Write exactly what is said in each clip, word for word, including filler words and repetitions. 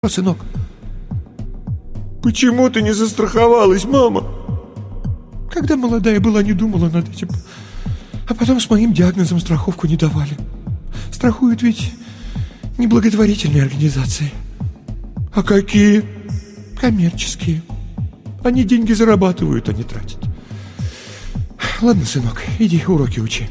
сынок. Почему ты не застраховалась, мама? Когда молодая была, не думала над этим. А потом с моим диагнозом страховку не давали. Страхуют ведь не благотворительные организации. А какие? Коммерческие. Они деньги зарабатывают, а не тратят. Ладно, сынок, иди уроки учи.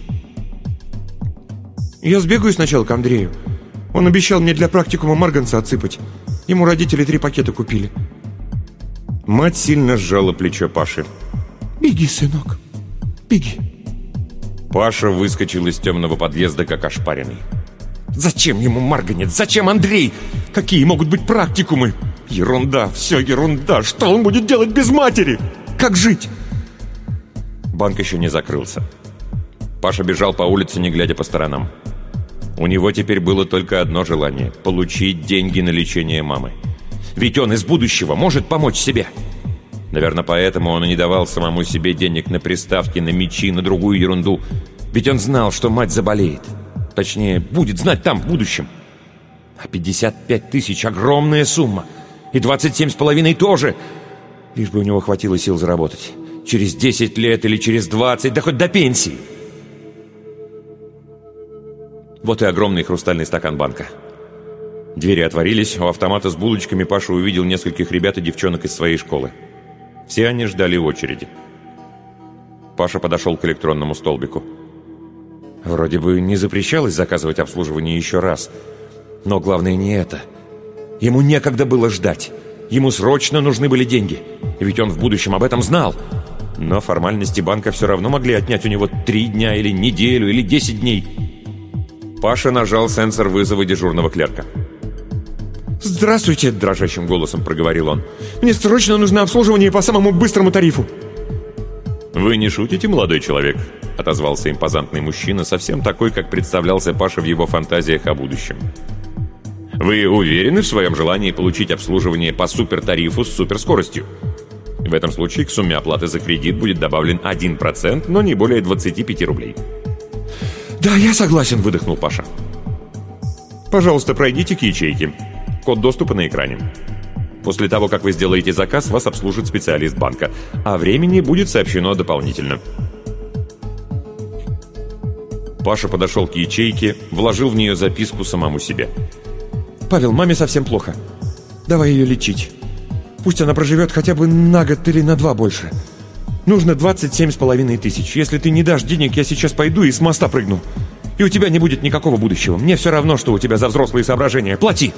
Я сбегаю сначала к Андрею. Он обещал мне для практикума марганца отсыпать. Ему родители три пакета купили. Мать сильно сжала плечо Паши. Беги, сынок, беги. Паша выскочил из темного подъезда, как ошпаренный. Зачем ему марганец? Зачем Андрей? Какие могут быть практикумы? Ерунда, все ерунда. Что он будет делать без матери? Как жить? Банк еще не закрылся. Паша бежал по улице, не глядя по сторонам. У него теперь было только одно желание – получить деньги на лечение мамы. Ведь он из будущего может помочь себе. Наверное, поэтому он и не давал самому себе денег на приставки, на мячи, на другую ерунду. Ведь он знал, что мать заболеет. Точнее, будет знать там, в будущем. А пятьдесят пять тысяч – огромная сумма. И двадцать семь с половиной тоже. Лишь бы у него хватило сил заработать. Через десять лет или через двадцать, да хоть до пенсии. Вот и огромный хрустальный стакан банка. Двери отворились, у автомата с булочками Паша увидел нескольких ребят и девчонок из своей школы. Все они ждали в очереди. Паша подошел к электронному столбику. Вроде бы не запрещалось заказывать обслуживание еще раз. Но главное не это. Ему некогда было ждать. Ему срочно нужны были деньги. Ведь он в будущем об этом знал. Но формальности банка все равно могли отнять у него три дня или неделю, или десять дней. Паша нажал сенсор вызова дежурного клерка. «Здравствуйте!» – дрожащим голосом проговорил он. «Мне срочно нужно обслуживание по самому быстрому тарифу!» «Вы не шутите, молодой человек?» – отозвался импозантный мужчина, совсем такой, как представлялся Паша в его фантазиях о будущем. «Вы уверены в своем желании получить обслуживание по супертарифу с суперскоростью? В этом случае к сумме оплаты за кредит будет добавлен один процент, но не более двадцати пяти рублей». «Да, я согласен», — выдохнул Паша. «Пожалуйста, пройдите к ячейке. Код доступа на экране. После того, как вы сделаете заказ, вас обслужит специалист банка. О времени будет сообщено дополнительно». Паша подошел к ячейке, вложил в нее записку самому себе. «Павел, маме совсем плохо. Давай ее лечить. Пусть она проживет хотя бы на год или на два больше. Нужно двадцать семь с половиной тысяч. Если ты не дашь денег, я сейчас пойду и с моста прыгну. И у тебя не будет никакого будущего. Мне все равно, что у тебя за взрослые соображения. Плати!»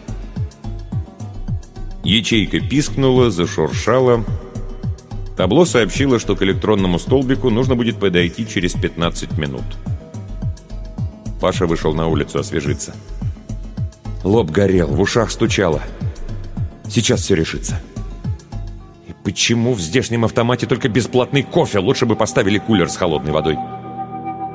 Ячейка пискнула, зашуршала. Табло сообщило, что к электронному столбику нужно будет подойти через пятнадцать минут. Паша вышел на улицу освежиться. Лоб горел, в ушах стучало. Сейчас все решится. И почему в здешнем автомате только бесплатный кофе? Лучше бы поставили кулер с холодной водой.